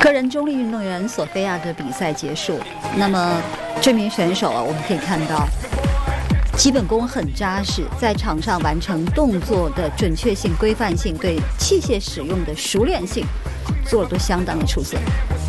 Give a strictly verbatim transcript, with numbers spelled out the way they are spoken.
个人中立运动员索菲亚的比赛结束，那么这名选手啊，我们可以看到基本功很扎实，在场上完成动作的准确性、规范性，对器械使用的熟练性，做的都相当的出色。